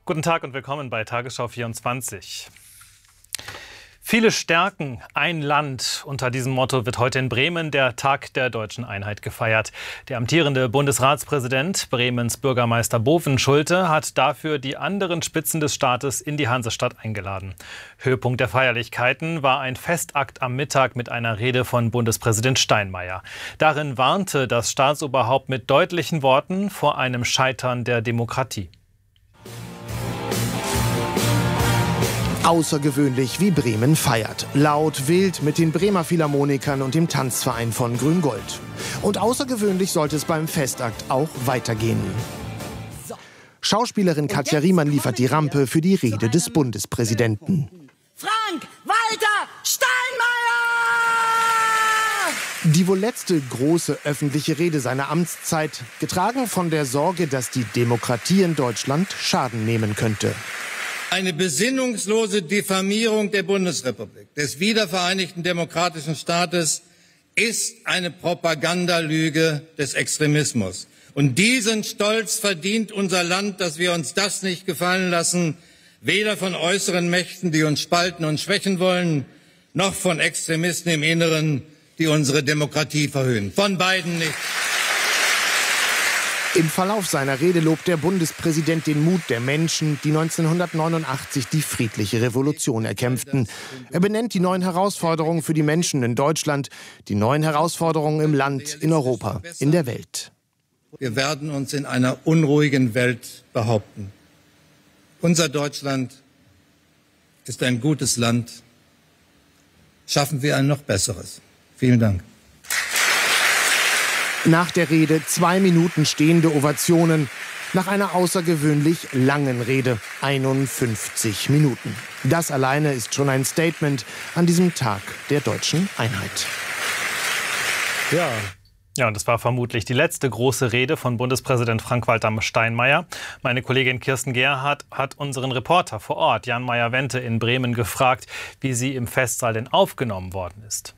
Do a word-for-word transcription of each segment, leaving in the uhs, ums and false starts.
Guten Tag und willkommen bei Tagesschau vierundzwanzig. Viele Stärken, ein Land. Unter diesem Motto wird heute in Bremen der Tag der deutschen Einheit gefeiert. Der amtierende Bundesratspräsident, Bremens Bürgermeister Bovenschulte, hat dafür die anderen Spitzen des Staates in die Hansestadt eingeladen. Höhepunkt der Feierlichkeiten war ein Festakt am Mittag mit einer Rede von Bundespräsident Steinmeier. Darin warnte das Staatsoberhaupt mit deutlichen Worten vor einem Scheitern der Demokratie. Außergewöhnlich, wie Bremen feiert. Laut, wild mit den Bremer Philharmonikern und dem Tanzverein von Grün-Gold. Und außergewöhnlich sollte es beim Festakt auch weitergehen. Schauspielerin Katja Riemann liefert die Rampe für die Rede des Bundespräsidenten. Frank-Walter Steinmeier! Die wohl letzte große öffentliche Rede seiner Amtszeit, getragen von der Sorge, dass die Demokratie in Deutschland Schaden nehmen könnte. Eine besinnungslose Diffamierung der Bundesrepublik, des wiedervereinigten demokratischen Staates, ist eine Propagandalüge des Extremismus. Und diesen Stolz verdient unser Land, dass wir uns das nicht gefallen lassen, weder von äußeren Mächten, die uns spalten und schwächen wollen, noch von Extremisten im Inneren, die unsere Demokratie verhöhnen. Von beiden nicht. Im Verlauf seiner Rede lobt der Bundespräsident den Mut der Menschen, die neunzehnhundertneunundachtzig die friedliche Revolution erkämpften. Er benennt die neuen Herausforderungen für die Menschen in Deutschland, die neuen Herausforderungen im Land, in Europa, in der Welt. Wir werden uns in einer unruhigen Welt behaupten. Unser Deutschland ist ein gutes Land. Schaffen wir ein noch besseres. Vielen Dank. Nach der Rede zwei Minuten stehende Ovationen. Nach einer außergewöhnlich langen Rede einundfünfzig Minuten. Das alleine ist schon ein Statement an diesem Tag der deutschen Einheit. Ja. Ja, und das war vermutlich die letzte große Rede von Bundespräsident Frank-Walter Steinmeier. Meine Kollegin Kirsten Gerhardt hat unseren Reporter vor Ort, Jan Meyer-Wente in Bremen, gefragt, wie sie im Festsaal denn aufgenommen worden ist.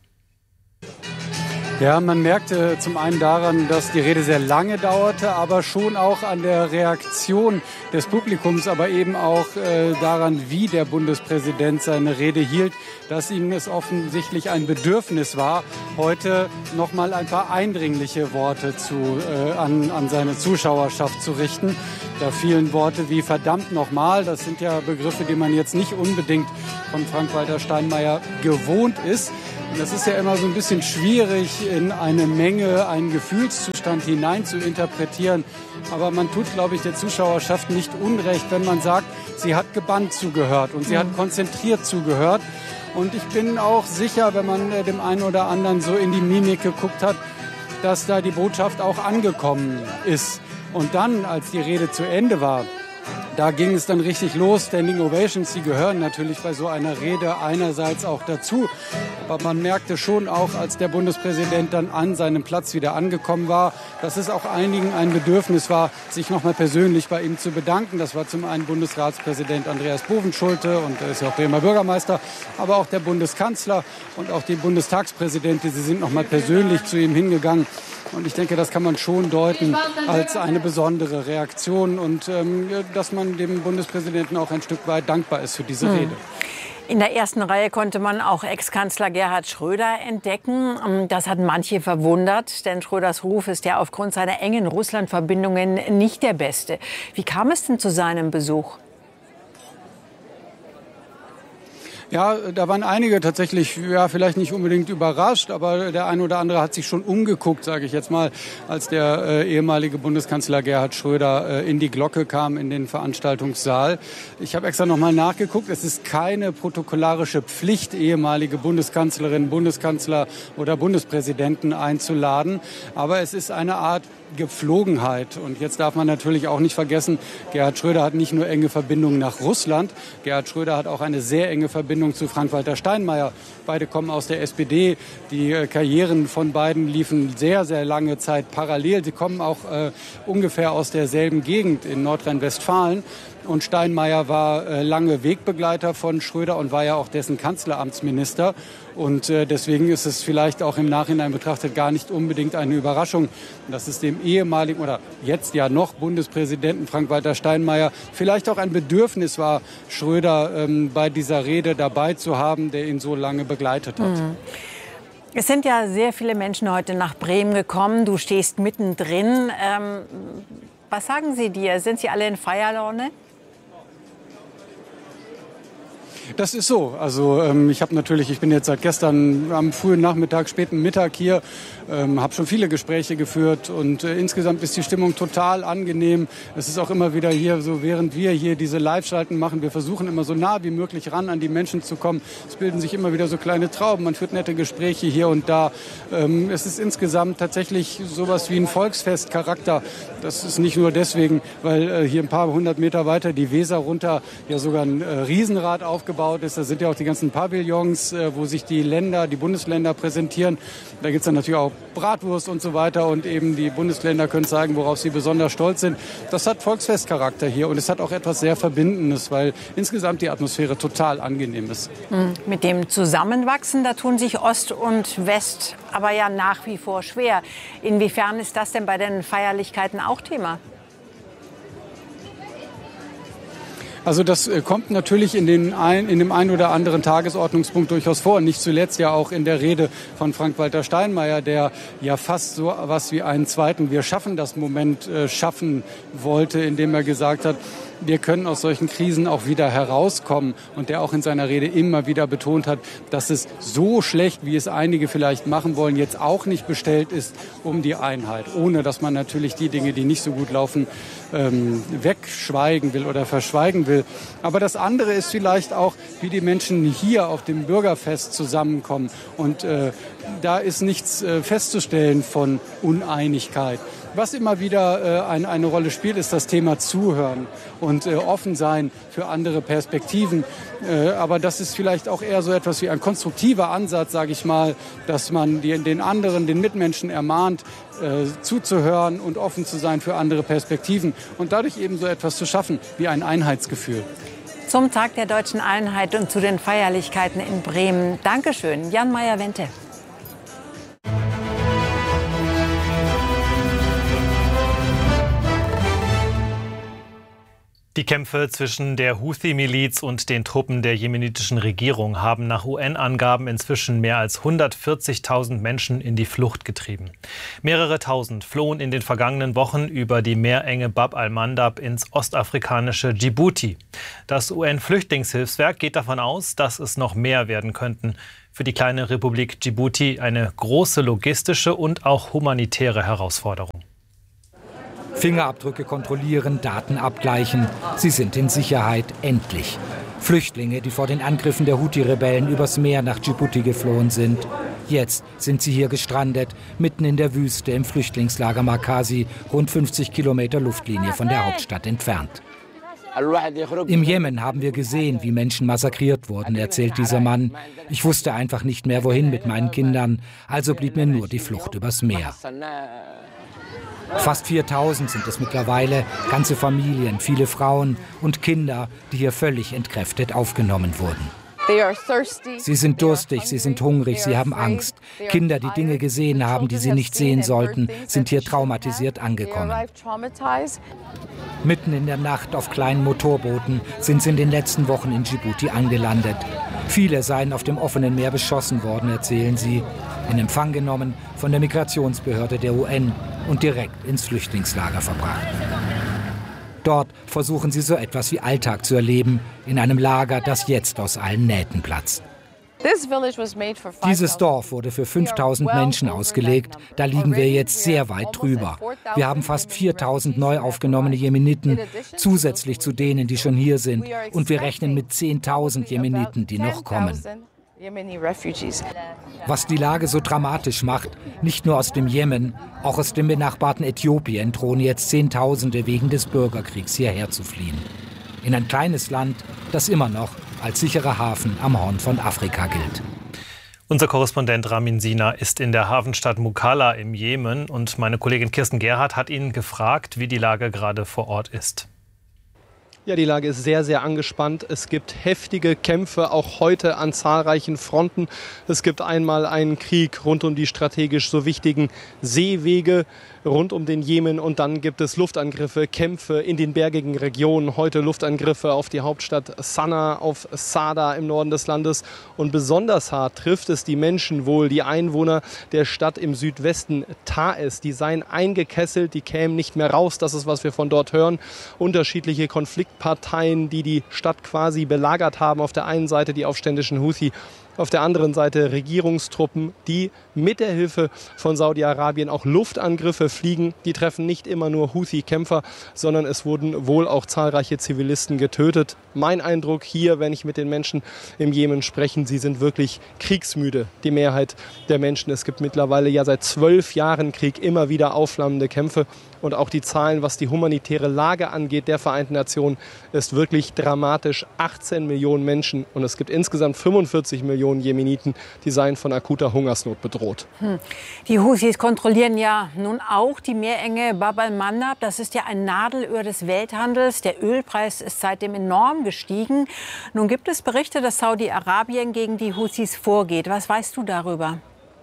Ja, man merkte zum einen daran, dass die Rede sehr lange dauerte, aber schon auch an der Reaktion des Publikums, aber eben auch äh, daran, wie der Bundespräsident seine Rede hielt, dass ihm es offensichtlich ein Bedürfnis war, heute noch mal ein paar eindringliche Worte zu, äh, an, an seine Zuschauerschaft zu richten. Da fielen Worte wie verdammt nochmal. Das sind ja Begriffe, die man jetzt nicht unbedingt von Frank-Walter Steinmeier gewohnt ist. Und das ist ja immer so ein bisschen schwierig, in eine Menge, einen Gefühlszustand hinein zu interpretieren. Aber man tut, glaube ich, der Zuschauerschaft nicht unrecht, wenn man sagt, sie hat gebannt zugehört und sie hat konzentriert zugehört. Und ich bin auch sicher, wenn man dem einen oder anderen so in die Mimik geguckt hat, dass da die Botschaft auch angekommen ist. Und dann, als die Rede zu Ende war, da ging es dann richtig los. Standing Ovations, die gehören natürlich bei so einer Rede einerseits auch dazu. Aber man merkte schon auch, als der Bundespräsident dann an seinem Platz wieder angekommen war, dass es auch einigen ein Bedürfnis war, sich nochmal persönlich bei ihm zu bedanken. Das war zum einen Bundesratspräsident Andreas Bovenschulte und er ist ja auch Bremer Bürgermeister, aber auch der Bundeskanzler und auch die Bundestagspräsidentin. Sie sind nochmal persönlich zu ihm hingegangen. Und ich denke, das kann man schon deuten als eine besondere Reaktion und ähm, dass man dem Bundespräsidenten auch ein Stück weit dankbar ist für diese Rede. In der ersten Reihe konnte man auch Ex-Kanzler Gerhard Schröder entdecken. Das hat manche verwundert, denn Schröders Ruf ist ja aufgrund seiner engen Russland-Verbindungen nicht der beste. Wie kam es denn zu seinem Besuch? Ja, da waren einige tatsächlich, ja, vielleicht nicht unbedingt überrascht, aber der eine oder andere hat sich schon umgeguckt, sage ich jetzt mal, als der äh, ehemalige Bundeskanzler Gerhard Schröder äh, in die Glocke kam, in den Veranstaltungssaal. Ich habe extra noch mal nachgeguckt. Es ist keine protokollarische Pflicht, ehemalige Bundeskanzlerinnen, Bundeskanzler oder Bundespräsidenten einzuladen, aber es ist eine Art Gepflogenheit. Und jetzt darf man natürlich auch nicht vergessen, Gerhard Schröder hat nicht nur enge Verbindungen nach Russland, Gerhard Schröder hat auch eine sehr enge Verbindung zu Frank-Walter Steinmeier. Beide kommen aus der S P D. Die äh, Karrieren von beiden liefen sehr, sehr lange Zeit parallel. Sie kommen auch äh, ungefähr aus derselben Gegend in Nordrhein-Westfalen. Und Steinmeier war äh, lange Wegbegleiter von Schröder und war ja auch dessen Kanzleramtsminister. Und äh, deswegen ist es vielleicht auch im Nachhinein betrachtet gar nicht unbedingt eine Überraschung, dass es dem ehemaligen oder jetzt ja noch Bundespräsidenten Frank-Walter Steinmeier vielleicht auch ein Bedürfnis war, Schröder ähm, bei dieser Rede dabei zu haben, der ihn so lange begleitet hat. Mhm. Es sind ja sehr viele Menschen heute nach Bremen gekommen. Du stehst mittendrin. Ähm, was sagen sie dir? Sind sie alle in Feierlaune? Das ist so. Also ähm, ich habe natürlich, ich bin jetzt seit gestern am frühen Nachmittag, späten Mittag hier, ähm, habe schon viele Gespräche geführt und äh, insgesamt ist die Stimmung total angenehm. Es ist auch immer wieder hier so, während wir hier diese Live-Schalten machen, wir versuchen immer so nah wie möglich ran an die Menschen zu kommen. Es bilden sich immer wieder so kleine Trauben, man führt nette Gespräche hier und da. Ähm, es ist insgesamt tatsächlich sowas wie ein Volksfestcharakter. Das ist nicht nur deswegen, weil äh, hier ein paar hundert Meter weiter die Weser runter ja sogar ein äh, Riesenrad aufgebaut ist. Da sind ja auch die ganzen Pavillons, wo sich die Länder, die Bundesländer präsentieren. Da gibt es dann natürlich auch Bratwurst und so weiter und eben die Bundesländer können zeigen, worauf sie besonders stolz sind. Das hat Volksfestcharakter hier und es hat auch etwas sehr Verbindendes, weil insgesamt die Atmosphäre total angenehm ist. Mit dem Zusammenwachsen, da tun sich Ost und West aber ja nach wie vor schwer. Inwiefern ist das denn bei den Feierlichkeiten auch Thema? Also das kommt natürlich in, den ein, in dem einen oder anderen Tagesordnungspunkt durchaus vor. Nicht zuletzt ja auch in der Rede von Frank-Walter Steinmeier, der ja fast so was wie einen zweiten Wir schaffen das Moment äh, schaffen wollte, indem er gesagt hat, wir können aus solchen Krisen auch wieder herauskommen. Und der auch in seiner Rede immer wieder betont hat, dass es so schlecht, wie es einige vielleicht machen wollen, jetzt auch nicht bestellt ist um die Einheit. Ohne dass man natürlich die Dinge, die nicht so gut laufen, ähm, wegschweigen will oder verschweigen will. Aber das andere ist vielleicht auch, wie die Menschen hier auf dem Bürgerfest zusammenkommen. Und äh, da ist nichts äh, festzustellen von Uneinigkeit. Was immer wieder äh, ein, eine Rolle spielt, ist das Thema Zuhören und äh, offen sein für andere Perspektiven. Äh, aber das ist vielleicht auch eher so etwas wie ein konstruktiver Ansatz, sage ich mal, dass man die, den anderen, den Mitmenschen ermahnt, äh, zuzuhören und offen zu sein für andere Perspektiven und dadurch eben so etwas zu schaffen wie ein Einheitsgefühl. Zum Tag der Deutschen Einheit und zu den Feierlichkeiten in Bremen. Dankeschön, Jan Meyer-Wente. Die Kämpfe zwischen der Houthi-Miliz und den Truppen der jemenitischen Regierung haben nach U N-Angaben inzwischen mehr als hundertvierzigtausend Menschen in die Flucht getrieben. Mehrere Tausend flohen in den vergangenen Wochen über die Meerenge Bab al-Mandab ins ostafrikanische Djibouti. Das U N-Flüchtlingshilfswerk geht davon aus, dass es noch mehr werden könnten. Für die kleine Republik Djibouti eine große logistische und auch humanitäre Herausforderung. Fingerabdrücke kontrollieren, Daten abgleichen. Sie sind in Sicherheit, endlich. Flüchtlinge, die vor den Angriffen der Houthi-Rebellen übers Meer nach Djibouti geflohen sind. Jetzt sind sie hier gestrandet, mitten in der Wüste im Flüchtlingslager Markazi, rund fünfzig Kilometer Luftlinie von der Hauptstadt entfernt. Im Jemen haben wir gesehen, wie Menschen massakriert wurden, erzählt dieser Mann. Ich wusste einfach nicht mehr, wohin mit meinen Kindern, also blieb mir nur die Flucht übers Meer. Fast viertausend sind es mittlerweile, ganze Familien, viele Frauen und Kinder, die hier völlig entkräftet aufgenommen wurden. Sie sind durstig, sie sind hungrig, sie haben Angst. Kinder, die Dinge gesehen haben, die sie nicht sehen sollten, sind hier traumatisiert angekommen. Mitten in der Nacht auf kleinen Motorbooten sind sie in den letzten Wochen in Djibouti angelandet. Viele seien auf dem offenen Meer beschossen worden, erzählen sie. In Empfang genommen von der Migrationsbehörde der U N und direkt ins Flüchtlingslager verbracht. Dort versuchen sie so etwas wie Alltag zu erleben, in einem Lager, das jetzt aus allen Nähten platzt. Dieses Dorf wurde für fünftausend Menschen ausgelegt. Da liegen wir jetzt sehr weit drüber. Wir haben fast viertausend neu aufgenommene Jemeniten, zusätzlich zu denen, die schon hier sind. Und wir rechnen mit zehntausend Jemeniten, die noch kommen. Was die Lage so dramatisch macht, nicht nur aus dem Jemen, auch aus dem benachbarten Äthiopien drohen jetzt Zehntausende wegen des Bürgerkriegs hierher zu fliehen. In ein kleines Land, das immer noch als sicherer Hafen am Horn von Afrika gilt. Unser Korrespondent Ramin Sina ist in der Hafenstadt Mukalla im Jemen und meine Kollegin Kirsten Gerhardt hat ihn gefragt, wie die Lage gerade vor Ort ist. Ja, die Lage ist sehr, sehr angespannt. Es gibt heftige Kämpfe, auch heute an zahlreichen Fronten. Es gibt einmal einen Krieg rund um die strategisch so wichtigen Seewege rund um den Jemen. Und dann gibt es Luftangriffe, Kämpfe in den bergigen Regionen. Heute Luftangriffe auf die Hauptstadt Sanaa, auf Sada im Norden des Landes. Und besonders hart trifft es die Menschen wohl, die Einwohner der Stadt im Südwesten Ta'iz. Die seien eingekesselt, die kämen nicht mehr raus. Das ist, was wir von dort hören. Unterschiedliche Konfliktparteien, die die Stadt quasi belagert haben. Auf der einen Seite die aufständischen Houthi, auf der anderen Seite Regierungstruppen, die mit der Hilfe von Saudi-Arabien auch Luftangriffe fliegen. Die treffen nicht immer nur Houthi-Kämpfer, sondern es wurden wohl auch zahlreiche Zivilisten getötet. Mein Eindruck hier, wenn ich mit den Menschen im Jemen spreche, sie sind wirklich kriegsmüde, die Mehrheit der Menschen. Es gibt mittlerweile ja seit zwölf Jahren Krieg, immer wieder aufflammende Kämpfe. Und auch die Zahlen, was die humanitäre Lage angeht, der Vereinten Nationen, ist wirklich dramatisch. achtzehn Millionen Menschen und es gibt insgesamt fünfundvierzig Millionen Jemeniten, die seien von akuter Hungersnot bedroht. Hm. Die Houthis kontrollieren ja nun auch die Meerenge Bab al-Mandab. Das ist ja ein Nadelöhr des Welthandels. Der Ölpreis ist seitdem enorm gestiegen. Nun gibt es Berichte, dass Saudi-Arabien gegen die Houthis vorgeht. Was weißt du darüber?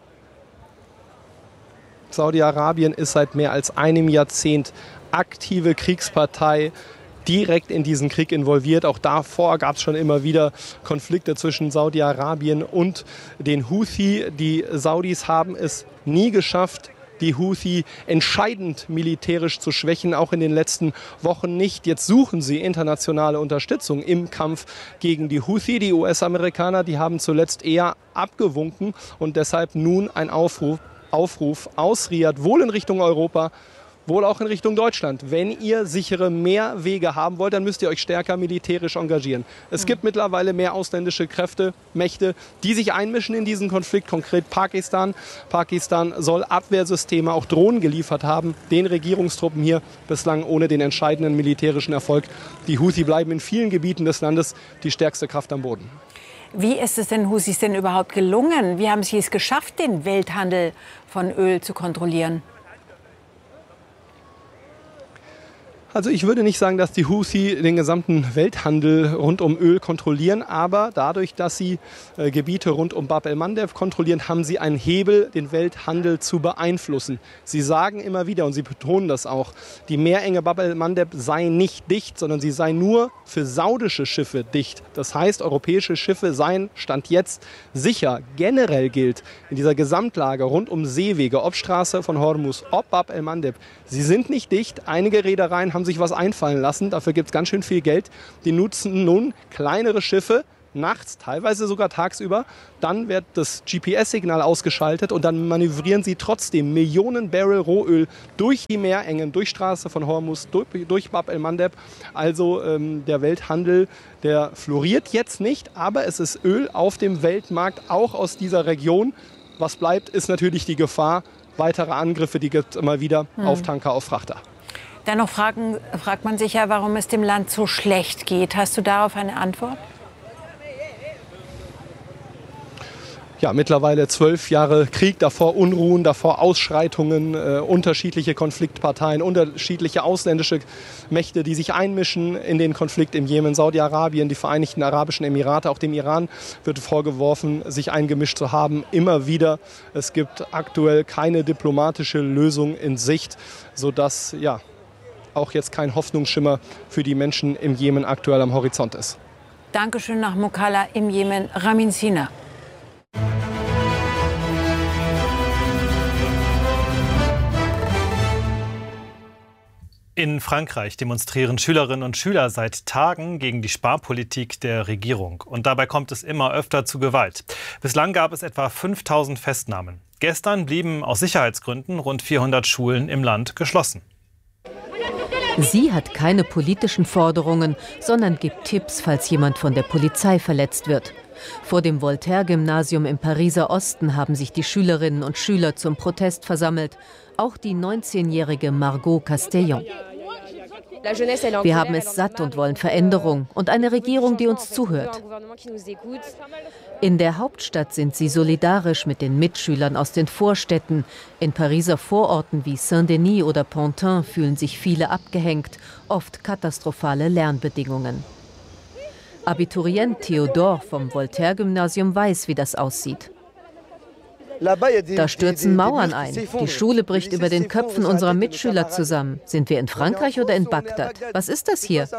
Saudi-Arabien ist seit mehr als einem Jahrzehnt aktive Kriegspartei, direkt in diesen Krieg involviert. Auch davor gab es schon immer wieder Konflikte zwischen Saudi-Arabien und den Houthi. Die Saudis haben es nie geschafft, die Houthi entscheidend militärisch zu schwächen, auch in den letzten Wochen nicht. Jetzt suchen sie internationale Unterstützung im Kampf gegen die Houthi. Die U S-Amerikaner, die haben zuletzt eher abgewunken und deshalb nun ein Aufruf Aufruf aus Riyadh, wohl in Richtung Europa, wohl auch in Richtung Deutschland. Wenn ihr sichere Meerwege haben wollt, dann müsst ihr euch stärker militärisch engagieren. Es gibt mittlerweile mehr ausländische Kräfte, Mächte, die sich einmischen in diesen Konflikt, konkret Pakistan. Pakistan soll Abwehrsysteme, auch Drohnen geliefert haben, den Regierungstruppen hier, bislang ohne den entscheidenden militärischen Erfolg. Die Houthi bleiben in vielen Gebieten des Landes die stärkste Kraft am Boden. Wie ist es den Houthis denn überhaupt gelungen? Wie haben sie es geschafft, den Welthandel von Öl zu kontrollieren? Also ich würde nicht sagen, dass die Houthi den gesamten Welthandel rund um Öl kontrollieren, aber dadurch, dass sie äh, Gebiete rund um Bab el-Mandeb kontrollieren, haben sie einen Hebel, den Welthandel zu beeinflussen. Sie sagen immer wieder, und sie betonen das auch, die Meerenge Bab el-Mandeb sei nicht dicht, sondern sie sei nur für saudische Schiffe dicht. Das heißt, europäische Schiffe seien, Stand jetzt, sicher. Generell gilt in dieser Gesamtlage rund um Seewege, ob Straße von Hormuz, ob Bab el-Mandeb, sie sind nicht dicht. Einige Reedereien haben sich was einfallen lassen. Dafür gibt es ganz schön viel Geld. Die nutzen nun kleinere Schiffe, nachts, teilweise sogar tagsüber. Dann wird das G P S-Signal ausgeschaltet und dann manövrieren sie trotzdem Millionen Barrel Rohöl durch die Meerengen, durch Straße von Hormuz, durch, durch Bab el-Mandeb. Also ähm, der Welthandel, der floriert jetzt nicht, aber es ist Öl auf dem Weltmarkt, auch aus dieser Region. Was bleibt, ist natürlich die Gefahr, weitere Angriffe, die gibt es immer wieder hm. auf Tanker, auf Frachter. Dennoch fragen, fragt man sich ja, warum es dem Land so schlecht geht. Hast du darauf eine Antwort? Ja, mittlerweile zwölf Jahre Krieg, davor Unruhen, davor Ausschreitungen, äh, unterschiedliche Konfliktparteien, unterschiedliche ausländische Mächte, die sich einmischen in den Konflikt im Jemen. Saudi-Arabien, die Vereinigten Arabischen Emirate, auch dem Iran wird vorgeworfen, sich eingemischt zu haben. Immer wieder. Es gibt aktuell keine diplomatische Lösung in Sicht, sodass ja auch jetzt kein Hoffnungsschimmer für die Menschen im Jemen aktuell am Horizont ist. Dankeschön nach Mukalla im Jemen, Ramin Sina. In Frankreich demonstrieren Schülerinnen und Schüler seit Tagen gegen die Sparpolitik der Regierung. Und dabei kommt es immer öfter zu Gewalt. Bislang gab es etwa fünftausend Festnahmen. Gestern blieben aus Sicherheitsgründen rund vierhundert Schulen im Land geschlossen. Sie hat keine politischen Forderungen, sondern gibt Tipps, falls jemand von der Polizei verletzt wird. Vor dem Voltaire-Gymnasium im Pariser Osten haben sich die Schülerinnen und Schüler zum Protest versammelt. Auch die neunzehnjährige Margot Castellon. Wir haben es satt und wollen Veränderung und eine Regierung, die uns zuhört. In der Hauptstadt sind sie solidarisch mit den Mitschülern aus den Vorstädten. In Pariser Vororten wie Saint-Denis oder Pantin fühlen sich viele abgehängt, oft katastrophale Lernbedingungen. Abiturient Theodor vom Voltaire-Gymnasium weiß, wie das aussieht. Da stürzen Mauern ein. Die Schule bricht über den Köpfen unserer Mitschüler zusammen. Sind wir in Frankreich oder in Bagdad? Was ist das hier?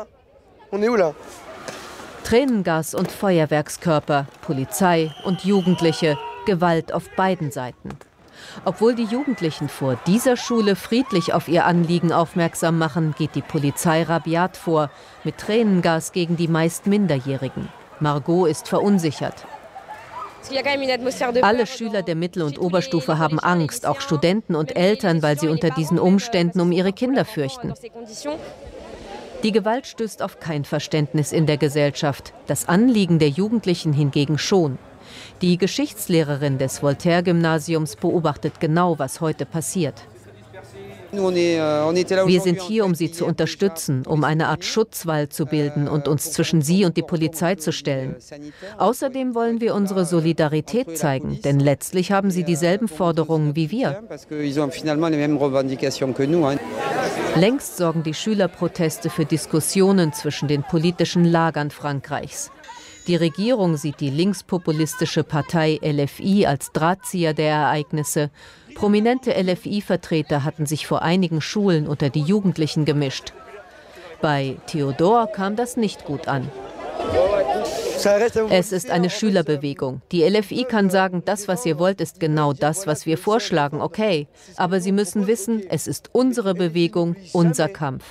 Tränengas und Feuerwerkskörper, Polizei und Jugendliche, Gewalt auf beiden Seiten. Obwohl die Jugendlichen vor dieser Schule friedlich auf ihr Anliegen aufmerksam machen, geht die Polizei rabiat vor, mit Tränengas gegen die meist Minderjährigen. Margot ist verunsichert. Alle Schüler der Mittel- und Oberstufe haben Angst, auch Studenten und Eltern, weil sie unter diesen Umständen um ihre Kinder fürchten. Die Gewalt stößt auf kein Verständnis in der Gesellschaft, das Anliegen der Jugendlichen hingegen schon. Die Geschichtslehrerin des Voltaire-Gymnasiums beobachtet genau, was heute passiert. Wir sind hier, um sie zu unterstützen, um eine Art Schutzwall zu bilden und uns zwischen sie und die Polizei zu stellen. Außerdem wollen wir unsere Solidarität zeigen, denn letztlich haben sie dieselben Forderungen wie wir. Längst sorgen die Schülerproteste für Diskussionen zwischen den politischen Lagern Frankreichs. Die Regierung sieht die linkspopulistische Partei L F I als Drahtzieher der Ereignisse. Prominente L F I-Vertreter hatten sich vor einigen Schulen unter die Jugendlichen gemischt. Bei Theodor kam das nicht gut an. Es ist eine Schülerbewegung. Die L F I kann sagen, das, was ihr wollt, ist genau das, was wir vorschlagen, okay. Aber sie müssen wissen, es ist unsere Bewegung, unser Kampf.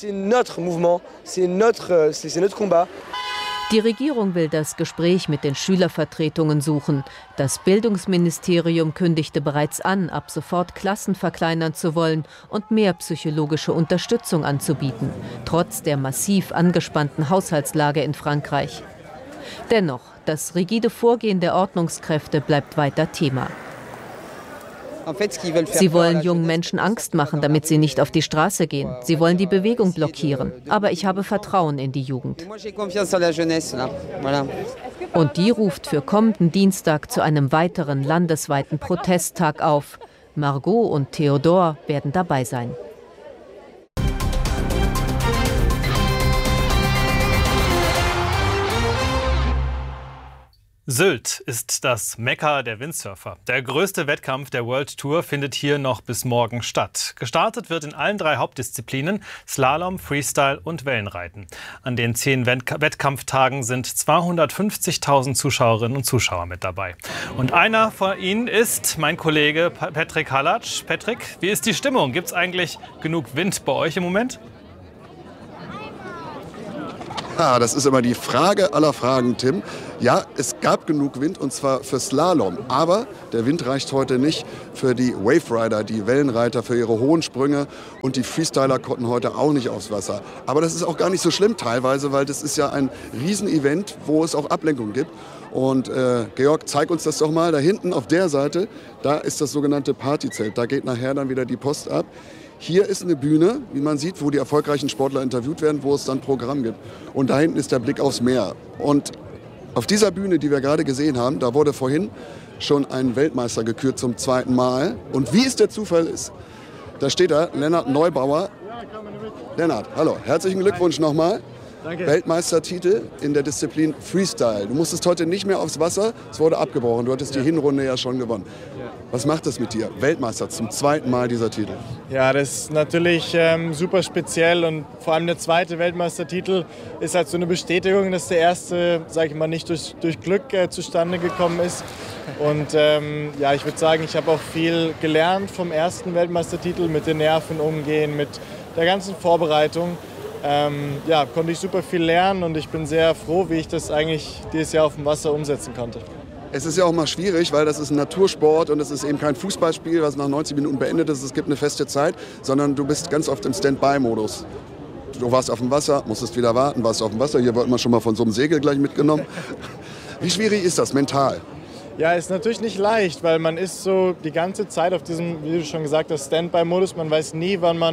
Die Regierung will das Gespräch mit den Schülervertretungen suchen. Das Bildungsministerium kündigte bereits an, ab sofort Klassen verkleinern zu wollen und mehr psychologische Unterstützung anzubieten, trotz der massiv angespannten Haushaltslage in Frankreich. Dennoch, das rigide Vorgehen der Ordnungskräfte bleibt weiter Thema. Sie wollen jungen Menschen Angst machen, damit sie nicht auf die Straße gehen. Sie wollen die Bewegung blockieren. Aber ich habe Vertrauen in die Jugend. Und die ruft für kommenden Dienstag zu einem weiteren landesweiten Protesttag auf. Margot und Theodor werden dabei sein. Sylt ist das Mekka der Windsurfer. Der größte Wettkampf der World Tour findet hier noch bis morgen statt. Gestartet wird in allen drei Hauptdisziplinen Slalom, Freestyle und Wellenreiten. An den zehn Wettkampftagen sind zweihundertfünfzigtausend Zuschauerinnen und Zuschauer mit dabei. Und einer von ihnen ist mein Kollege Patrick Halatsch. Patrick, wie ist die Stimmung? Gibt es eigentlich genug Wind bei euch im Moment? Ah, das ist immer die Frage aller Fragen, Tim. Ja, es gab genug Wind und zwar für Slalom. Aber der Wind reicht heute nicht für die Wave Rider, die Wellenreiter für ihre hohen Sprünge. Und die Freestyler konnten heute auch nicht aufs Wasser. Aber das ist auch gar nicht so schlimm teilweise, weil das ist ja ein Riesenevent, wo es auch Ablenkung gibt. Und äh, Georg, zeig uns das doch mal. Da hinten auf der Seite, da ist das sogenannte Partyzelt. Da geht nachher dann wieder die Post ab. Hier ist eine Bühne, wie man sieht, wo die erfolgreichen Sportler interviewt werden, wo es dann Programm gibt. Und da hinten ist der Blick aufs Meer. Und auf dieser Bühne, die wir gerade gesehen haben, da wurde vorhin schon ein Weltmeister gekürt zum zweiten Mal. Und wie es der Zufall ist, da steht da Lennart Neubauer. Lennart, hallo, herzlichen Glückwunsch nochmal. Danke. Weltmeistertitel in der Disziplin Freestyle. Du musstest heute nicht mehr aufs Wasser, es wurde abgebrochen. Du hattest ja die Hinrunde ja schon gewonnen. Ja. Was macht das mit dir? Weltmeister zum zweiten Mal dieser Titel. Ja, das ist natürlich ähm, super speziell und vor allem der zweite Weltmeistertitel ist halt so eine Bestätigung, dass der erste, sage ich mal, nicht durch, durch Glück äh, zustande gekommen ist. Und ähm, ja, ich würde sagen, ich habe auch viel gelernt vom ersten Weltmeistertitel, mit den Nerven umgehen, mit der ganzen Vorbereitung. Ähm, ja, konnte ich super viel lernen und ich bin sehr froh, wie ich das eigentlich dieses Jahr auf dem Wasser umsetzen konnte. Es ist ja auch mal schwierig, weil das ist ein Natursport und es ist eben kein Fußballspiel, was nach neunzig Minuten beendet ist. Es gibt eine feste Zeit, sondern du bist ganz oft im Standby-Modus. Du warst auf dem Wasser, musstest wieder warten, warst auf dem Wasser. Hier wird man schon mal von so einem Segel gleich mitgenommen. Wie schwierig ist das mental? Ja, ist natürlich nicht leicht, weil man ist so die ganze Zeit auf diesem, wie du schon gesagt hast, Standby-Modus. Man weiß nie, wann man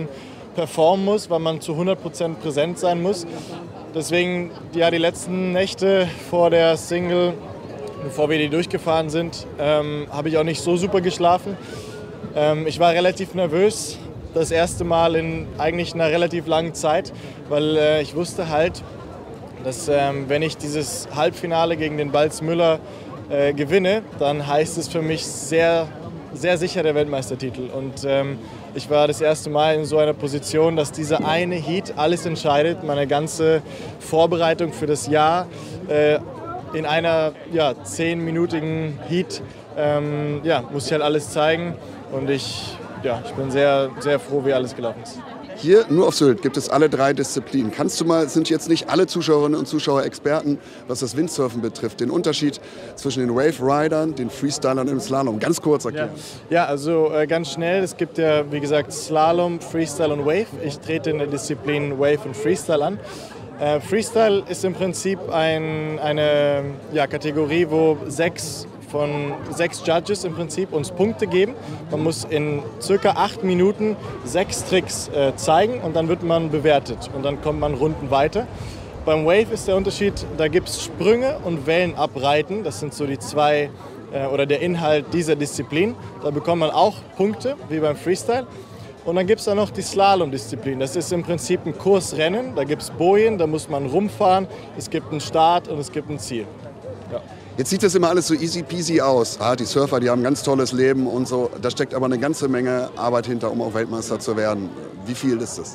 performen muss, weil man zu hundert Prozent präsent sein muss. Deswegen, ja, die letzten Nächte vor der Single, bevor wir die durchgefahren sind, ähm, habe ich auch nicht so super geschlafen. Ähm, ich war relativ nervös, das erste Mal in eigentlich einer relativ langen Zeit, weil äh, ich wusste halt, dass ähm, wenn ich dieses Halbfinale gegen den Balz Müller äh, gewinne, dann heißt es für mich sehr, sehr sicher der Weltmeistertitel. Und ähm, ich war das erste Mal in so einer Position, dass dieser eine Heat alles entscheidet, meine ganze Vorbereitung für das Jahr äh, in einer ja, zehnminütigen Heat ähm, ja, muss ich halt alles zeigen. Und ich, ja, ich bin sehr, sehr froh, wie alles gelaufen ist. Hier nur auf Sylt gibt es alle drei Disziplinen. Kannst du mal, sind jetzt nicht alle Zuschauerinnen und Zuschauer Experten, was das Windsurfen betrifft, den Unterschied zwischen den Wave-Ridern, den Freestylern und dem Slalom ganz kurz erklären? Ja, ja also äh, ganz schnell, es gibt ja wie gesagt Slalom, Freestyle und Wave. Ich trete in der Disziplin Wave und Freestyle an. Äh, Freestyle ist im Prinzip ein, eine ja, Kategorie, wo sechs von sechs Judges im Prinzip uns Punkte geben. Man muss in circa acht Minuten sechs Tricks äh, zeigen und dann wird man bewertet und dann kommt man Runden weiter. Beim Wave ist der Unterschied, da gibt es Sprünge und Wellen abreiten. Das sind so die zwei äh, oder der Inhalt dieser Disziplin. Da bekommt man auch Punkte, wie beim Freestyle. Und dann gibt es da noch die Slalom-Disziplin. Das ist im Prinzip ein Kursrennen. Da gibt es Bojen, da muss man rumfahren. Es gibt einen Start und es gibt ein Ziel. Ja. Jetzt sieht das immer alles so easy peasy aus. Ah, die Surfer, die haben ein ganz tolles Leben und so. Da steckt aber eine ganze Menge Arbeit hinter, um auch Weltmeister zu werden. Wie viel ist das?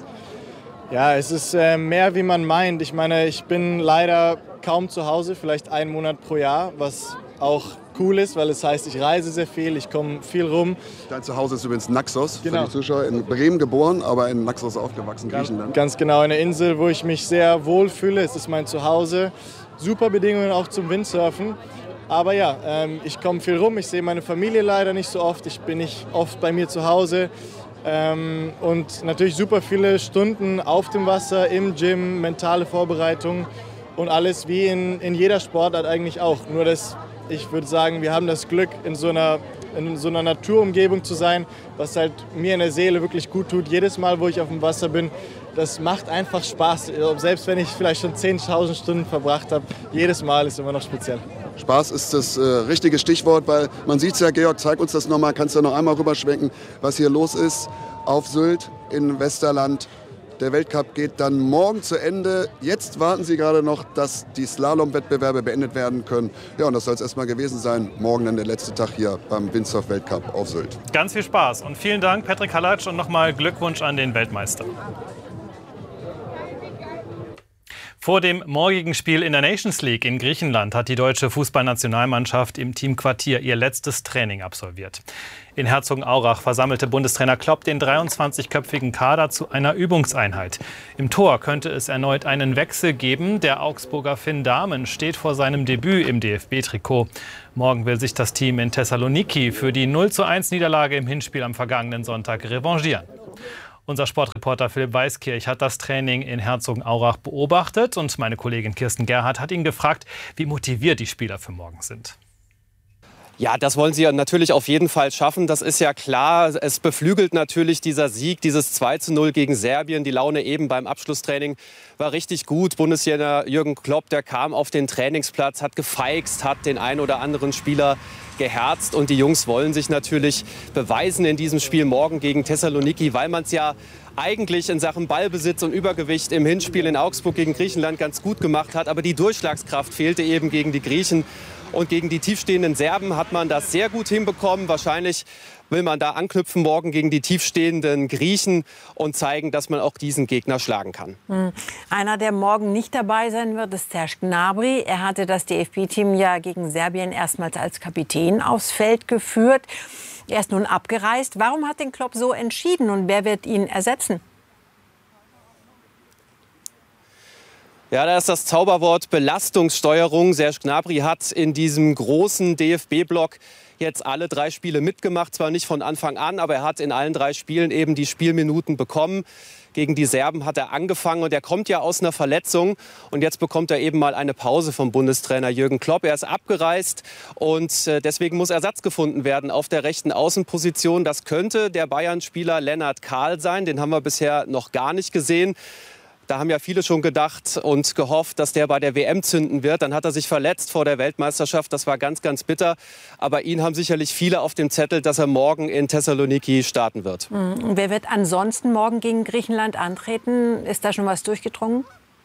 Ja, es ist äh, mehr, wie man meint. Ich meine, ich bin leider kaum zu Hause, vielleicht einen Monat pro Jahr, was auch cool ist, weil es heißt, ich reise sehr viel, ich komme viel rum. Dein Zuhause ist übrigens Naxos, genau. Für die Zuschauer. In Bremen geboren, aber in Naxos aufgewachsen, Griechenland. Ganz genau, eine Insel, wo ich mich sehr wohl fühle. Es ist mein Zuhause. Super Bedingungen auch zum Windsurfen. Aber ja, ähm, ich komme viel rum, ich sehe meine Familie leider nicht so oft, ich bin nicht oft bei mir zu Hause. Ähm, und natürlich super viele Stunden auf dem Wasser, im Gym, mentale Vorbereitung und alles wie in, in jeder Sportart eigentlich auch. Nur dass ich würde sagen, wir haben das Glück, in so einer, in so einer Naturumgebung zu sein, was halt mir in der Seele wirklich gut tut. Jedes Mal, wo ich auf dem Wasser bin, das macht einfach Spaß. Selbst wenn ich vielleicht schon zehntausend Stunden verbracht habe, jedes Mal ist immer noch speziell. Spaß ist das äh, richtige Stichwort, weil man sieht es ja, Georg, zeig uns das nochmal, kannst du noch einmal rüberschwenken, was hier los ist auf Sylt in Westerland. Der Weltcup geht dann morgen zu Ende. Jetzt warten Sie gerade noch, dass die Slalom-Wettbewerbe beendet werden können. Ja, und das soll es erstmal gewesen sein. Morgen dann der letzte Tag hier beim Windsurf-Weltcup auf Sylt. Ganz viel Spaß und vielen Dank, Petrik Halatsch, und nochmal Glückwunsch an den Weltmeister. Vor dem morgigen Spiel in der Nations League in Griechenland hat die deutsche Fußballnationalmannschaft im Team Quartier ihr letztes Training absolviert. In Herzogenaurach versammelte Bundestrainer Klopp den dreiundzwanzigköpfigen Kader zu einer Übungseinheit. Im Tor könnte es erneut einen Wechsel geben. Der Augsburger Finn Dahmen steht vor seinem Debüt im D F B-Trikot. Morgen will sich das Team in Thessaloniki für die null zu eins Niederlage im Hinspiel am vergangenen Sonntag revanchieren. Unser Sportreporter Philipp Weiskirch hat das Training in Herzogenaurach beobachtet und meine Kollegin Kirsten Gerhardt hat ihn gefragt, wie motiviert die Spieler für morgen sind. Ja, das wollen sie natürlich auf jeden Fall schaffen. Das ist ja klar. Es beflügelt natürlich dieser Sieg, dieses zwei zu null gegen Serbien. Die Laune eben beim Abschlusstraining war richtig gut. Bundestrainer Jürgen Klopp, der kam auf den Trainingsplatz, hat gefeixt, hat den einen oder anderen Spieler geherzt. Und die Jungs wollen sich natürlich beweisen in diesem Spiel morgen gegen Thessaloniki, weil man es ja eigentlich in Sachen Ballbesitz und Übergewicht im Hinspiel in Augsburg gegen Griechenland ganz gut gemacht hat. Aber die Durchschlagskraft fehlte eben gegen die Griechen. Und gegen die tiefstehenden Serben hat man das sehr gut hinbekommen. Wahrscheinlich will man da anknüpfen morgen gegen die tiefstehenden Griechen und zeigen, dass man auch diesen Gegner schlagen kann. Einer, der morgen nicht dabei sein wird, ist Serge Gnabry. Er hatte das D F B-Team ja gegen Serbien erstmals als Kapitän aufs Feld geführt. Er ist nun abgereist. Warum hat den Klopp so entschieden und wer wird ihn ersetzen? Ja, da ist das Zauberwort Belastungssteuerung. Serge Gnabry hat in diesem großen D F B-Block jetzt alle drei Spiele mitgemacht. Zwar nicht von Anfang an, aber er hat in allen drei Spielen eben die Spielminuten bekommen. Gegen die Serben hat er angefangen und er kommt ja aus einer Verletzung. Und jetzt bekommt er eben mal eine Pause vom Bundestrainer Jürgen Klopp. Er ist abgereist und deswegen muss Ersatz gefunden werden auf der rechten Außenposition. Das könnte der Bayern-Spieler Lennart Kahl sein. Den haben wir bisher noch gar nicht gesehen. Da haben ja viele schon gedacht und gehofft, dass der bei der W M zünden wird. Dann hat er sich verletzt vor der Weltmeisterschaft. Das war ganz, ganz bitter. Aber ihn haben sicherlich viele auf dem Zettel, dass er morgen in Thessaloniki starten wird. Und wer wird ansonsten morgen gegen Griechenland antreten? Ist da schon was durchgedrungen?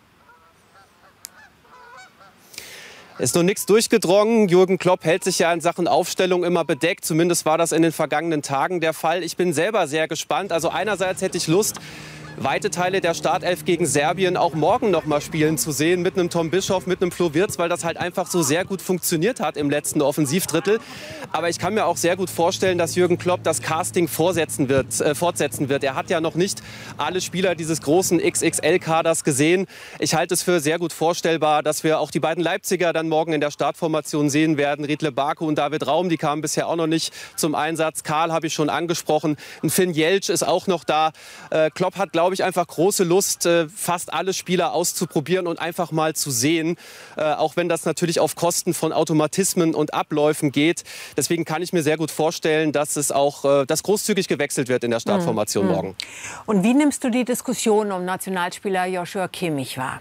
Ist noch nichts durchgedrungen. Jürgen Klopp hält sich ja in Sachen Aufstellung immer bedeckt. Zumindest war das in den vergangenen Tagen der Fall. Ich bin selber sehr gespannt. Also einerseits hätte ich Lust, weite Teile der Startelf gegen Serbien auch morgen noch mal spielen zu sehen. Mit einem Tom Bischoff, mit einem Flo Wirtz, weil das halt einfach so sehr gut funktioniert hat im letzten Offensivdrittel. Aber ich kann mir auch sehr gut vorstellen, dass Jürgen Klopp das Casting fortsetzen wird. Äh, fortsetzen wird. Er hat ja noch nicht alle Spieler dieses großen X X L-Kaders gesehen. Ich halte es für sehr gut vorstellbar, dass wir auch die beiden Leipziger dann morgen in der Startformation sehen werden. Riedle Baku und David Raum, die kamen bisher auch noch nicht zum Einsatz. Karl habe ich schon angesprochen. Ein Finn Jeltsch ist auch noch da. Äh, Klopp hat, glaube ich, einfach große Lust, fast alle Spieler auszuprobieren und einfach mal zu sehen. Auch wenn das natürlich auf Kosten von Automatismen und Abläufen geht. Deswegen kann ich mir sehr gut vorstellen, dass es auch dass großzügig gewechselt wird in der Startformation mhm. morgen. Und wie nimmst du die Diskussion um Nationalspieler Joshua Kimmich wahr?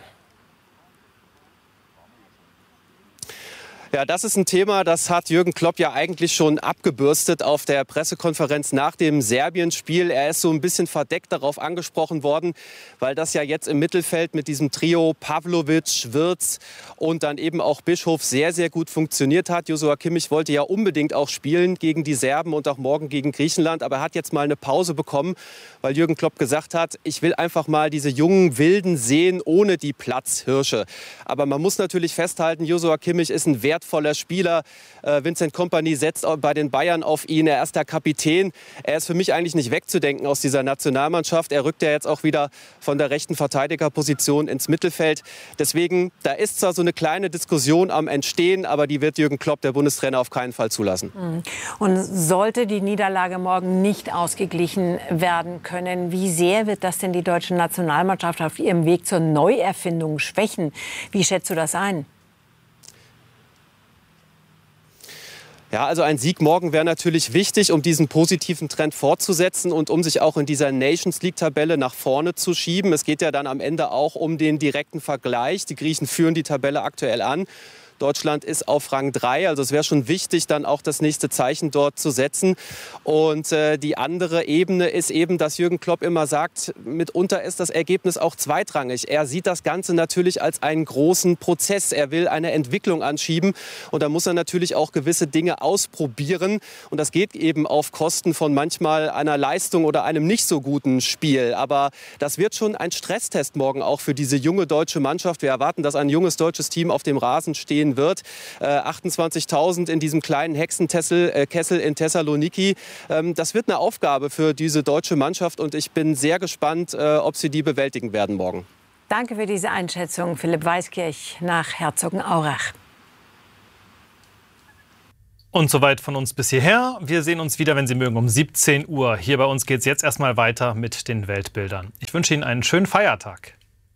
Ja, das ist ein Thema, das hat Jürgen Klopp ja eigentlich schon abgebürstet auf der Pressekonferenz nach dem Serbien-Spiel. Er ist so ein bisschen verdeckt darauf angesprochen worden, weil das ja jetzt im Mittelfeld mit diesem Trio Pavlovic, Wirtz und dann eben auch Bischof sehr, sehr gut funktioniert hat. Joshua Kimmich wollte ja unbedingt auch spielen gegen die Serben und auch morgen gegen Griechenland. Aber er hat jetzt mal eine Pause bekommen, weil Jürgen Klopp gesagt hat, ich will einfach mal diese jungen Wilden sehen ohne die Platzhirsche. Aber man muss natürlich festhalten, Joshua Kimmich ist ein Wert voller Spieler. Äh, Vincent Kompany setzt bei den Bayern auf ihn. Er ist der Kapitän. Er ist für mich eigentlich nicht wegzudenken aus dieser Nationalmannschaft. Er rückt ja jetzt auch wieder von der rechten Verteidigerposition ins Mittelfeld. Deswegen, da ist zwar so eine kleine Diskussion am Entstehen, aber die wird Jürgen Klopp, der Bundestrainer, auf keinen Fall zulassen. Und sollte die Niederlage morgen nicht ausgeglichen werden können, wie sehr wird das denn die deutsche Nationalmannschaft auf ihrem Weg zur Neuerfindung schwächen? Wie schätzt du das ein? Ja, also ein Sieg morgen wäre natürlich wichtig, um diesen positiven Trend fortzusetzen und um sich auch in dieser Nations League-Tabelle nach vorne zu schieben. Es geht ja dann am Ende auch um den direkten Vergleich. Die Griechen führen die Tabelle aktuell an. Deutschland ist auf Rang drei, also es wäre schon wichtig, dann auch das nächste Zeichen dort zu setzen. Und äh, die andere Ebene ist eben, dass Jürgen Klopp immer sagt, mitunter ist das Ergebnis auch zweitrangig. Er sieht das Ganze natürlich als einen großen Prozess. Er will eine Entwicklung anschieben und da muss er natürlich auch gewisse Dinge ausprobieren. Und das geht eben auf Kosten von manchmal einer Leistung oder einem nicht so guten Spiel. Aber das wird schon ein Stresstest morgen auch für diese junge deutsche Mannschaft. Wir erwarten, dass ein junges deutsches Team auf dem Rasen stehen wird. Äh, achtundzwanzigtausend in diesem kleinen Hexenkessel äh, Kessel in Thessaloniki. Ähm, das wird eine Aufgabe für diese deutsche Mannschaft und ich bin sehr gespannt, äh, ob sie die bewältigen werden morgen. Danke für diese Einschätzung, Philipp Weiskirch nach Herzogenaurach. Und soweit von uns bis hierher. Wir sehen uns wieder, wenn Sie mögen, um siebzehn Uhr. Hier bei uns geht es jetzt erstmal weiter mit den Weltbildern. Ich wünsche Ihnen einen schönen Feiertag.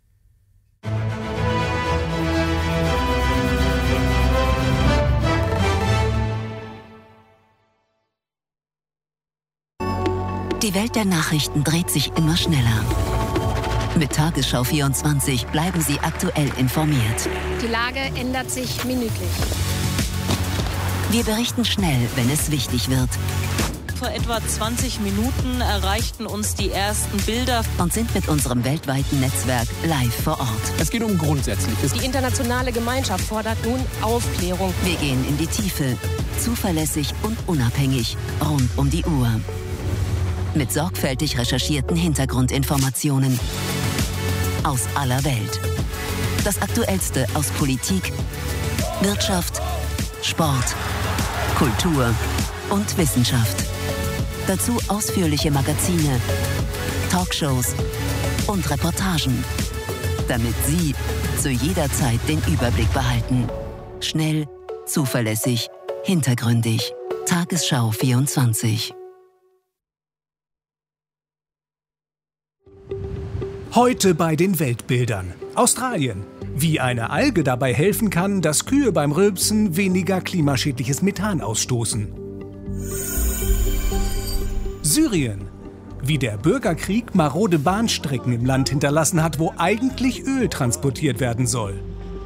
Die Welt der Nachrichten dreht sich immer schneller. Mit Tagesschau vierundzwanzig bleiben Sie aktuell informiert. Die Lage ändert sich minütlich. Wir berichten schnell, wenn es wichtig wird. Vor etwa zwanzig Minuten erreichten uns die ersten Bilder und sind mit unserem weltweiten Netzwerk live vor Ort. Es geht um Grundsätzliches. Die internationale Gemeinschaft fordert nun Aufklärung. Wir gehen in die Tiefe, zuverlässig und unabhängig, rund um die Uhr. Mit sorgfältig recherchierten Hintergrundinformationen aus aller Welt. Das Aktuellste aus Politik, Wirtschaft, Sport, Kultur und Wissenschaft. Dazu ausführliche Magazine, Talkshows und Reportagen. damit Sie zu jeder Zeit den Überblick behalten. Schnell, zuverlässig, hintergründig. Tagesschau vierundzwanzig. Heute bei den Weltbildern. Australien. Wie eine Alge dabei helfen kann, dass Kühe beim Rülpsen weniger klimaschädliches Methan ausstoßen. Syrien. Wie der Bürgerkrieg marode Bahnstrecken im Land hinterlassen hat, wo eigentlich Öl transportiert werden soll.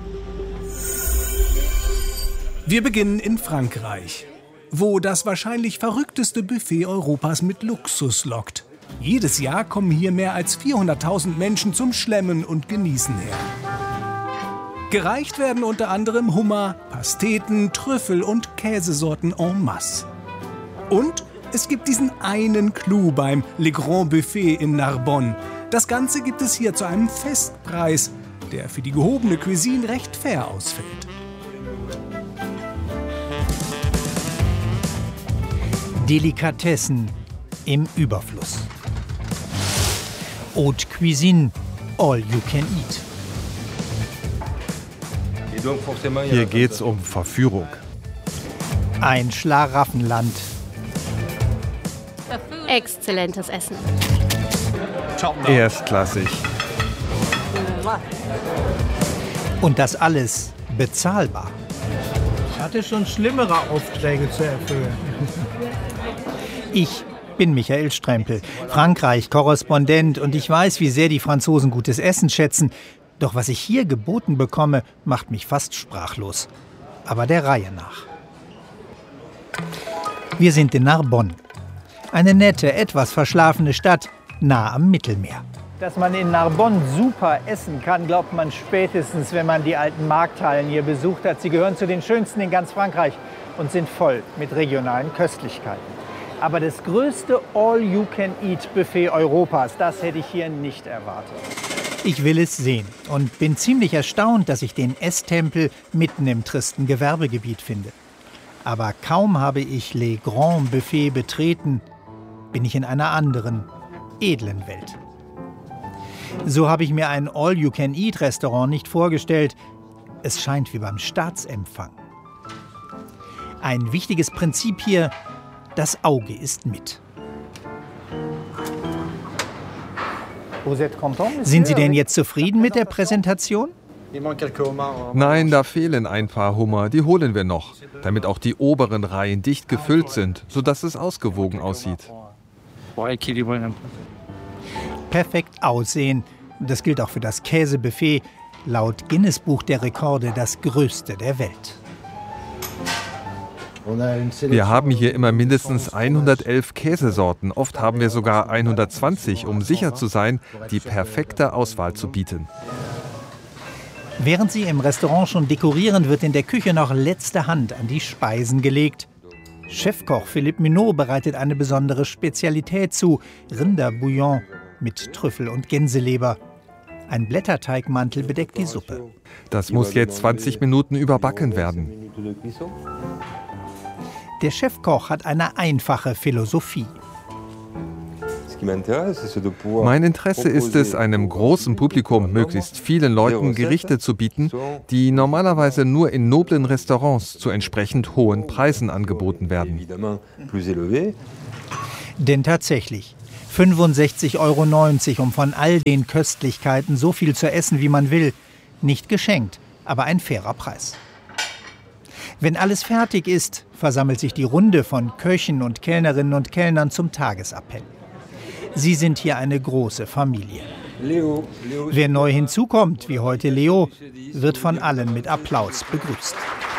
Wir beginnen in Frankreich, wo das wahrscheinlich verrückteste Buffet Europas mit Luxus lockt. Jedes Jahr kommen hier mehr als vierhunderttausend Menschen zum Schlemmen und Genießen her. Gereicht werden unter anderem Hummer, Pasteten, Trüffel und Käsesorten en masse. Und es gibt diesen einen Clou beim Le Grand Buffet in Narbonne. Das Ganze gibt es hier zu einem Festpreis, der für die gehobene Cuisine recht fair ausfällt. Delikatessen im Überfluss. Haute Cuisine, all you can eat. Hier geht's um Verführung. Ein Schlaraffenland. Exzellentes Essen. Erstklassig. Und das alles bezahlbar. Ich hatte schon schlimmere Aufträge zu erfüllen. Ich bin Michael Strempel, Frankreich-Korrespondent, und ich weiß, wie sehr die Franzosen gutes Essen schätzen. Doch was ich hier geboten bekomme, macht mich fast sprachlos. Aber der Reihe nach. Wir sind in Narbonne. Eine nette, etwas verschlafene Stadt, nah am Mittelmeer. Dass man in Narbonne super essen kann, glaubt man spätestens, wenn man die alten Markthallen hier besucht hat. Sie gehören zu den schönsten in ganz Frankreich und sind voll mit regionalen Köstlichkeiten. Aber das größte All-You-Can-Eat-Buffet Europas, das hätte ich hier nicht erwartet. Ich will es sehen und bin ziemlich erstaunt, dass ich den Esstempel mitten im tristen Gewerbegebiet finde. Aber kaum habe ich Le Grand Buffet betreten, bin ich in einer anderen, edlen Welt. So habe ich mir ein All-You-Can-Eat-Restaurant nicht vorgestellt. Es scheint wie beim Staatsempfang. Ein wichtiges Prinzip hier: das Auge ist mit. Sind Sie denn jetzt zufrieden mit der Präsentation? Nein, da fehlen ein paar Hummer, die holen wir noch, damit auch die oberen Reihen dicht gefüllt sind, sodass es ausgewogen aussieht. Perfekt aussehen, das gilt auch für das Käsebuffet, laut Guinness-Buch der Rekorde das größte der Welt. Wir haben hier immer mindestens hundertelf Käsesorten, oft haben wir sogar hundertzwanzig, um sicher zu sein, die perfekte Auswahl zu bieten. Während Sie im Restaurant schon dekorieren, wird in der Küche noch letzte Hand an die Speisen gelegt. Chefkoch Philippe Minot bereitet eine besondere Spezialität zu: Rinderbouillon mit Trüffel und Gänseleber. Ein Blätterteigmantel bedeckt die Suppe. Das muss jetzt zwanzig Minuten überbacken werden. Der Chefkoch hat eine einfache Philosophie. Mein Interesse ist es, einem großen Publikum, möglichst vielen Leuten Gerichte zu bieten, die normalerweise nur in noblen Restaurants zu entsprechend hohen Preisen angeboten werden. Denn tatsächlich, fünfundsechzig Euro neunzig, um von all den Köstlichkeiten so viel zu essen, wie man will. Nicht geschenkt, aber ein fairer Preis. Wenn alles fertig ist, versammelt sich die Runde von Köchen und Kellnerinnen und Kellnern zum Tagesappell. Sie sind hier eine große Familie. Leo, Leo. Wer neu hinzukommt, wie heute Leo, wird von allen mit Applaus begrüßt.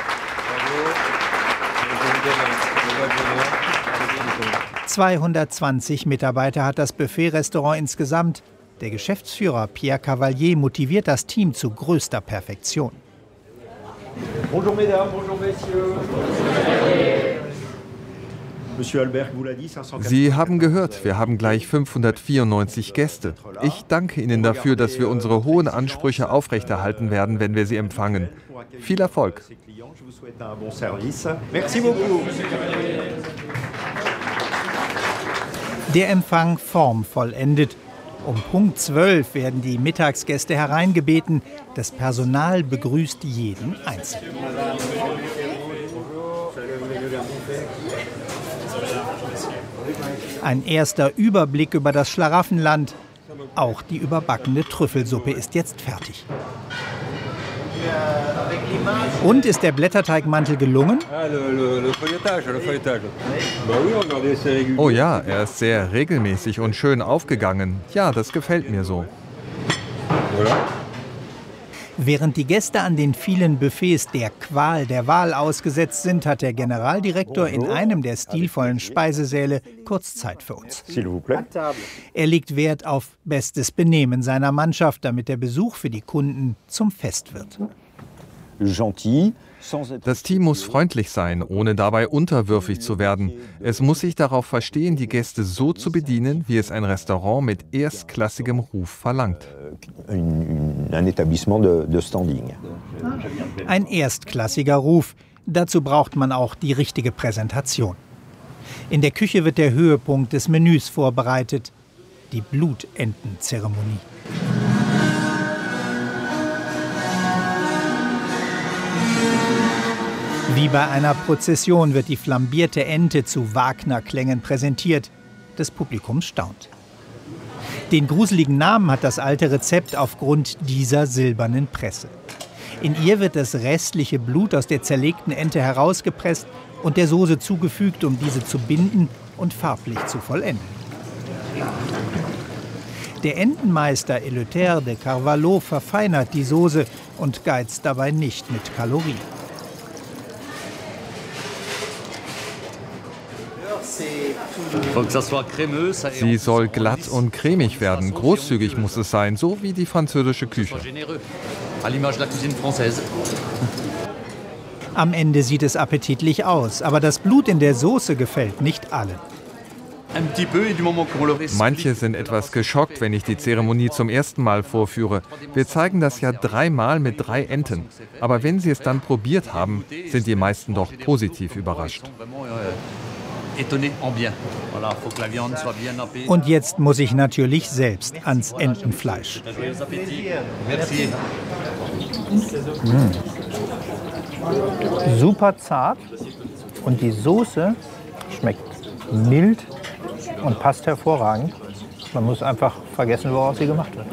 zweihundertzwanzig Mitarbeiter hat das Buffet-Restaurant insgesamt. Der Geschäftsführer Pierre Cavalier motiviert das Team zu größter Perfektion. Bonjour mesdames, bonjour messieurs. Sie haben gehört, wir haben gleich fünfhundertvierundneunzig Gäste. Ich danke Ihnen dafür, dass wir unsere hohen Ansprüche aufrechterhalten werden, wenn wir Sie empfangen. Viel Erfolg. Der Empfang formvollendet. Um Punkt zwölf werden die Mittagsgäste hereingebeten. Das Personal begrüßt jeden einzeln. Ein erster Überblick über das Schlaraffenland. Auch die überbackene Trüffelsuppe ist jetzt fertig. Und ist der Blätterteigmantel gelungen? Oh ja, er ist sehr regelmäßig und schön aufgegangen. Ja, das gefällt mir so. Während die Gäste an den vielen Buffets der Qual der Wahl ausgesetzt sind, hat der Generaldirektor in einem der stilvollen Speisesäle kurz Zeit für uns. Er legt Wert auf bestes Benehmen seiner Mannschaft, damit der Besuch für die Kunden zum Fest wird. Das Team muss freundlich sein, ohne dabei unterwürfig zu werden. Es muss sich darauf verstehen, die Gäste so zu bedienen, wie es ein Restaurant mit erstklassigem Ruf verlangt. Ein erstklassiger Ruf. Dazu braucht man auch die richtige Präsentation. In der Küche wird der Höhepunkt des Menüs vorbereitet: die Blutentenzeremonie. Wie bei einer Prozession wird die flambierte Ente zu Wagner-Klängen präsentiert. Das Publikum staunt. Den gruseligen Namen hat das alte Rezept aufgrund dieser silbernen Presse. In ihr wird das restliche Blut aus der zerlegten Ente herausgepresst und der Soße zugefügt, um diese zu binden und farblich zu vollenden. Der Entenmeister Eleuthère de Carvalho verfeinert die Soße und geizt dabei nicht mit Kalorien. Sie soll glatt und cremig werden. Großzügig muss es sein, so wie die französische Küche. Am Ende sieht es appetitlich aus, aber das Blut in der Soße gefällt nicht allen. Manche sind etwas geschockt, wenn ich die Zeremonie zum ersten Mal vorführe. Wir zeigen das ja dreimal mit drei Enten. Aber wenn sie es dann probiert haben, sind die meisten doch positiv überrascht. Und jetzt muss ich natürlich selbst ans Entenfleisch. Mmh. Super zart und die Soße schmeckt mild und passt hervorragend. Man muss einfach vergessen, woraus sie gemacht wird.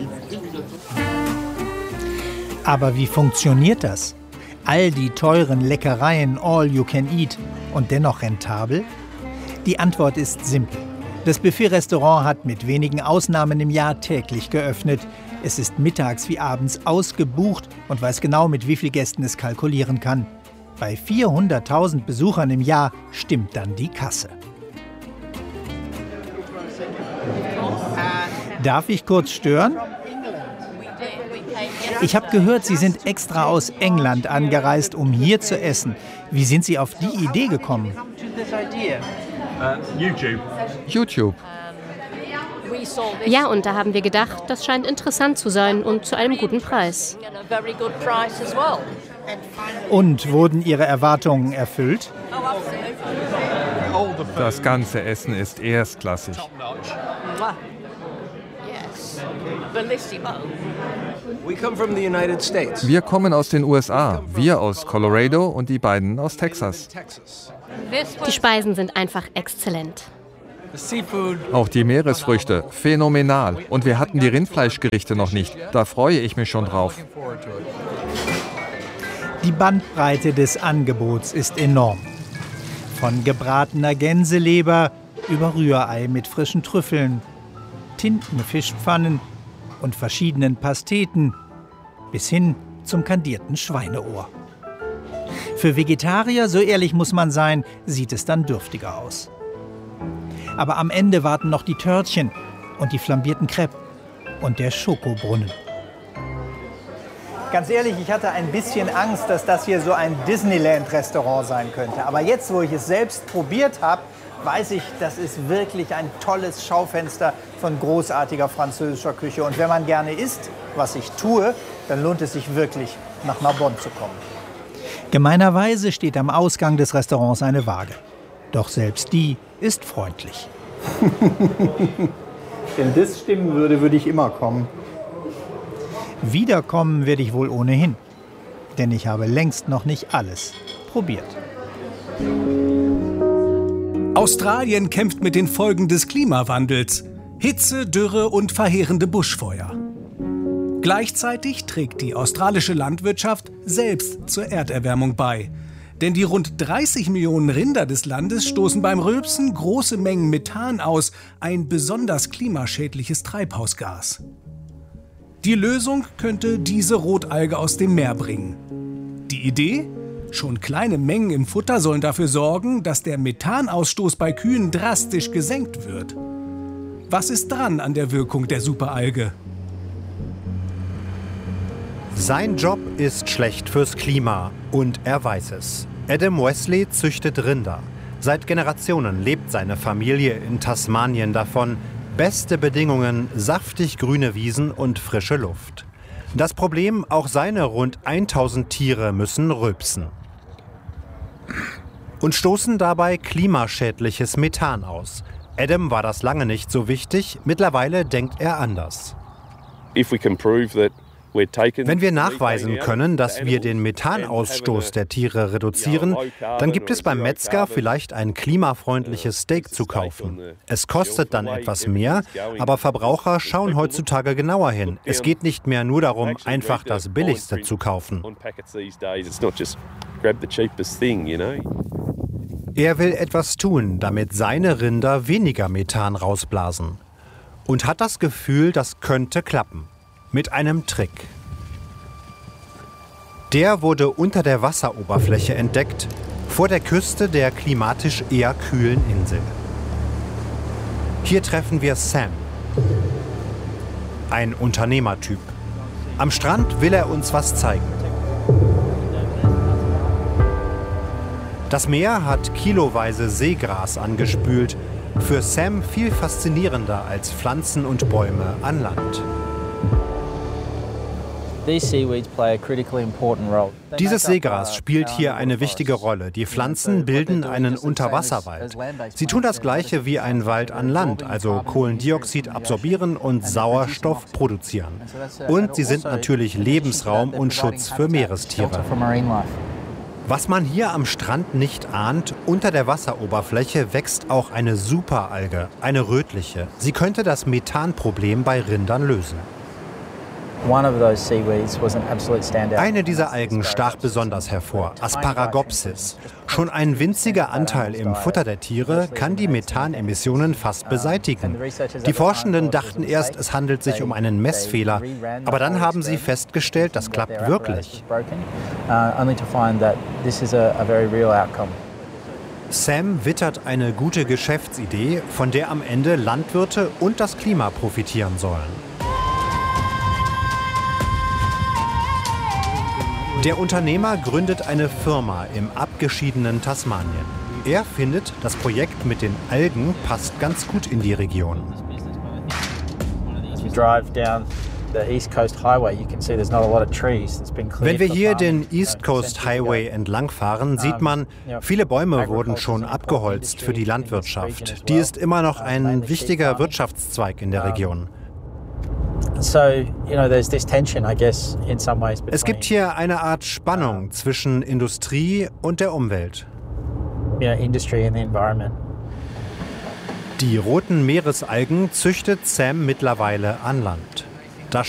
Aber wie funktioniert das? All die teuren Leckereien, all you can eat und dennoch rentabel? Die Antwort ist simpel. Das Buffet-Restaurant hat mit wenigen Ausnahmen im Jahr täglich geöffnet. Es ist mittags wie abends ausgebucht und weiß genau, mit wie vielen Gästen es kalkulieren kann. Bei vierhunderttausend Besuchern im Jahr stimmt dann die Kasse. Darf ich kurz stören? Ich habe gehört, Sie sind extra aus England angereist, um hier zu essen. Wie sind Sie auf die Idee gekommen? YouTube. YouTube. Ja, und da haben wir gedacht, das scheint interessant zu sein und zu einem guten Preis. Und wurden Ihre Erwartungen erfüllt? Das ganze Essen ist erstklassig. Wir kommen aus den U S A, wir aus Colorado und die beiden aus Texas. Die Speisen sind einfach exzellent. Auch die Meeresfrüchte, phänomenal. Und wir hatten die Rindfleischgerichte noch nicht. Da freue ich mich schon drauf. Die Bandbreite des Angebots ist enorm. Von gebratener Gänseleber über Rührei mit frischen Trüffeln, Tintenfischpfannen und verschiedenen Pasteten bis hin zum kandierten Schweineohr. Für Vegetarier, so ehrlich muss man sein, sieht es dann dürftiger aus. Aber am Ende warten noch die Törtchen und die flambierten Crêpes und der Schokobrunnen. Ganz ehrlich, ich hatte ein bisschen Angst, dass das hier so ein Disneyland-Restaurant sein könnte. Aber jetzt, wo ich es selbst probiert habe, weiß ich, das ist wirklich ein tolles Schaufenster von großartiger französischer Küche. Und wenn man gerne isst, was ich tue, dann lohnt es sich wirklich, nach Narbonne zu kommen. Gemeinerweise steht am Ausgang des Restaurants eine Waage. Doch selbst die ist freundlich. Wenn das stimmen würde, würde ich immer kommen. Wiederkommen werde ich wohl ohnehin. Denn ich habe längst noch nicht alles probiert. Australien kämpft mit den Folgen des Klimawandels. Hitze, Dürre und verheerende Buschfeuer. Gleichzeitig trägt die australische Landwirtschaft selbst zur Erderwärmung bei. Denn die rund dreißig Millionen Rinder des Landes stoßen beim Rülpsen große Mengen Methan aus, ein besonders klimaschädliches Treibhausgas. Die Lösung könnte diese Rotalge aus dem Meer bringen. Die Idee? Schon kleine Mengen im Futter sollen dafür sorgen, dass der Methanausstoß bei Kühen drastisch gesenkt wird. Was ist dran an der Wirkung der Superalge? Sein Job ist schlecht fürs Klima und er weiß es. Adam Wesley züchtet Rinder. Seit Generationen lebt seine Familie in Tasmanien davon. Beste Bedingungen, saftig grüne Wiesen und frische Luft. Das Problem, auch seine rund tausend Tiere müssen rülpsen. Und stoßen dabei klimaschädliches Methan aus. Adam war das lange nicht so wichtig, mittlerweile denkt er anders. Wenn wir nachweisen können, dass wir den Methanausstoß der Tiere reduzieren, dann gibt es beim Metzger vielleicht ein klimafreundliches Steak zu kaufen. Es kostet dann etwas mehr, aber Verbraucher schauen heutzutage genauer hin. Es geht nicht mehr nur darum, einfach das Billigste zu kaufen. Er will etwas tun, damit seine Rinder weniger Methan rausblasen. Und hat das Gefühl, das könnte klappen. Mit einem Trick. Der wurde unter der Wasseroberfläche entdeckt, vor der Küste der klimatisch eher kühlen Insel. Hier treffen wir Sam, ein Unternehmertyp. Am Strand will er uns was zeigen. Das Meer hat kiloweise Seegras angespült, für Sam viel faszinierender als Pflanzen und Bäume an Land. Dieses Seegras spielt hier eine wichtige Rolle. Die Pflanzen bilden einen Unterwasserwald. Sie tun das Gleiche wie ein Wald an Land, also Kohlendioxid absorbieren und Sauerstoff produzieren. Und sie sind natürlich Lebensraum und Schutz für Meerestiere. Was man hier am Strand nicht ahnt, unter der Wasseroberfläche wächst auch eine Superalge, eine rötliche. Sie könnte das Methanproblem bei Rindern lösen. Eine dieser Algen stach besonders hervor, Asparagopsis. Schon ein winziger Anteil im Futter der Tiere kann die Methanemissionen fast beseitigen. Die Forschenden dachten erst, es handelt sich um einen Messfehler, aber dann haben sie festgestellt, das klappt wirklich. Sam wittert eine gute Geschäftsidee, von der am Ende Landwirte und das Klima profitieren sollen. Der Unternehmer gründet eine Firma im abgeschiedenen Tasmanien. Er findet, das Projekt mit den Algen passt ganz gut in die Region. Wenn wir hier den East Coast Highway entlangfahren, sieht man, viele Bäume wurden schon abgeholzt für die Landwirtschaft. Die ist immer noch ein wichtiger Wirtschaftszweig in der Region. Es gibt hier eine Art Spannung zwischen Industrie und der Umwelt. Die roten Meeresalgen züchtet Sam mittlerweile an Land.